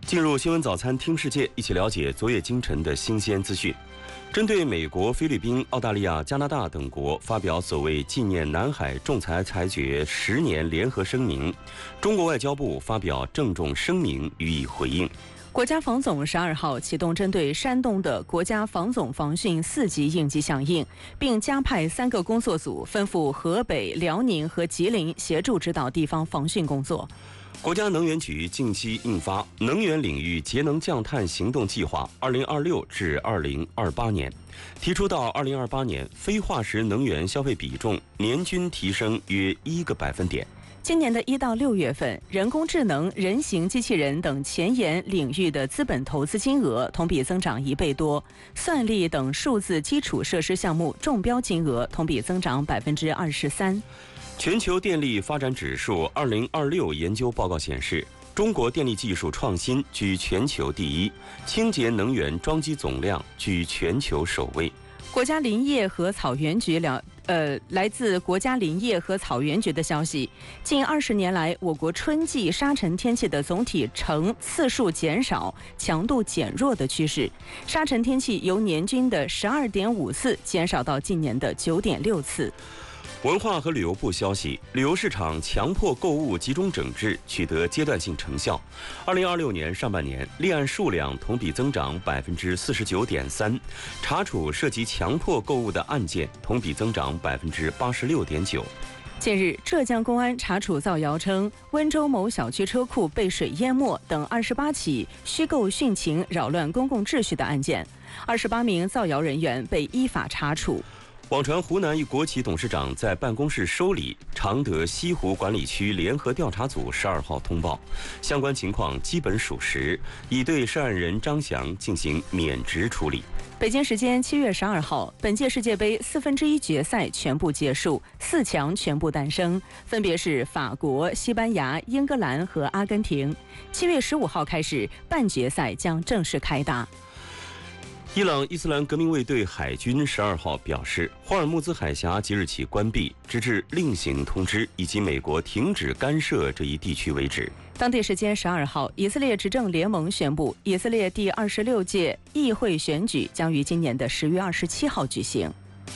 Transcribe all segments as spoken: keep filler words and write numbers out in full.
进入新闻早餐听世界，一起了解昨夜今晨的新鲜资讯。针对美国、菲律宾、澳大利亚、加拿大等国发表所谓纪念南海仲裁裁决十年联合声明，中国外交部发表郑重声明予以回应。 国家防总十二号启动针对山东的国家防总防汛四级应急响应，并加派三个工作组，吩咐河北、辽宁和吉林协助指导地方防汛工作。 国家能源局近期印发《能源领域节能降碳行动计划（二零二六至二零二八年）》，提出到二零二八年，非化石能源消费比重年均提升约一个百分点。 今年的一到六月份，人工智能、人形机器人等前沿领域的资本投资金额同比增长一倍多，算力等数字基础设施项目中标金额同比增长百分之二十三。 全球电力发展指数二零二六研究报告显示，中国电力技术创新居全球第一，清洁能源装机总量居全球首位。 国家林业和草原局了，呃，来自国家林业和草原局的消息，近二十年来，我国春季沙尘天气的总体呈次数减少、强度减弱的趋势，沙尘天气由年均的十二点五次减少到近年的九点六次。 文化和旅游部消息，旅游市场强迫购物集中整治取得阶段性成效。二零二六年上半年，立案数量同比增长百分之四十九点三，查处涉及强迫购物的案件同比增长百分之八十六点九。 近日，浙江公安查处造谣称温州某小区车库被水淹没等二十八起虚构殉情、扰乱公共秩序的案件，二十八名造谣人员被依法查处。 网传湖南一国企董事长在办公室收礼，常德西湖管理区联合调查组十二号通报，相关情况基本属实，已对涉案人张翔进行免职处理。 北京时间七月十二号，本届世界杯四分之一决赛全部结束，四强全部诞生，分别是法国、西班牙、英格兰和阿根廷。七月十五号开始，半决赛将正式开打。 伊朗伊斯兰革命卫队海军十二号表示，霍尔木兹海峡即日起关闭，直至另行通知以及美国停止干涉这一地区为止。 当地时间十二号，以色列执政联盟宣布，以色列第二十六届议会选举将于今年的十月二十七号举行。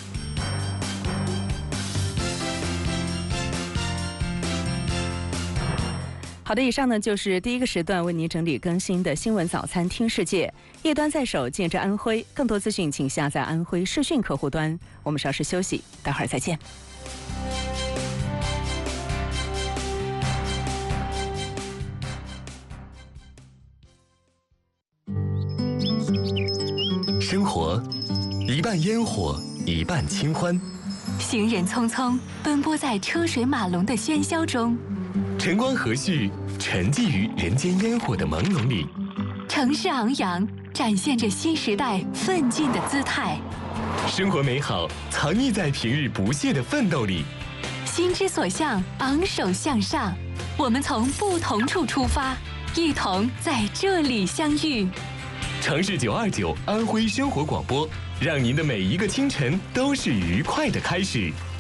好的，以上呢就是第一个时段为您整理更新的新闻早餐听世界。夜端在手，见证安徽。更多资讯请下载安徽视讯客户端。我们稍事休息，待会儿再见。 生活一半烟火，一半清欢。 行人匆匆奔波在车水马龙的喧嚣中， 晨光和煦，沉寂于人间烟火的朦胧里。 城市昂扬，展现着新时代奋进的姿态。 生活美好，藏匿在平日不懈的奋斗里。 心之所向，昂首向上。我们从不同处出发，一同在这里相遇。 城市九二九安徽生活广播，让您的每一个清晨都是愉快的开始。